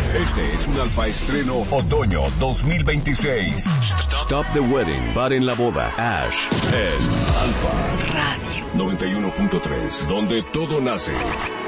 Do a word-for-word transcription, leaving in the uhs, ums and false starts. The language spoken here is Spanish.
Este es un Alfa Estreno Otoño dos mil veintiséis. Stop the Wedding. Paren la boda. Ash. En Alfa Radio noventa y uno punto tres, donde todo nace.